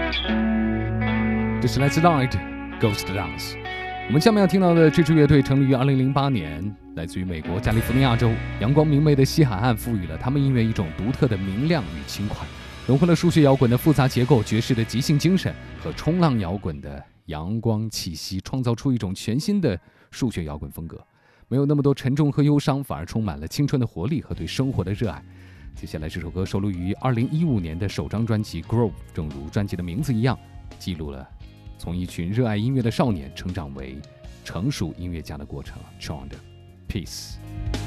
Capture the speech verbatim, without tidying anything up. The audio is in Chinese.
这是来自 Light Ghost Dance。我们下面要听到的这支乐队成立于二零零八年，来自于美国加利福尼亚州。阳光明媚的西海岸赋予了他们音乐一种独特的明亮与轻快，融合了数学摇滚的复杂结构、爵士的即兴精神和冲浪摇滚的阳光气息，创造出一种全新的数学摇滚风格。没有那么多沉重和忧伤，反而充满了青春的活力和对生活的热爱。接下来这首歌收录于二零一五年的首张专辑《Grow》，正如专辑的名字一样，记录了从一群热爱音乐的少年成长为成熟音乐家的过程。Charmed Peace。